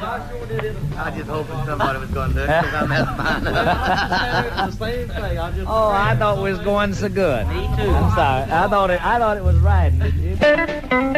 I just hoping somebody was going to do it because I'm at mine. The same thing. Oh, I thought we was going so good. Me too. I'm sorry. I thought it was riding. Did you?